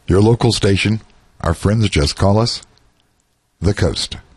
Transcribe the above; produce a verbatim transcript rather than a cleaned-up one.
Your local station, our friends just call us The Coast.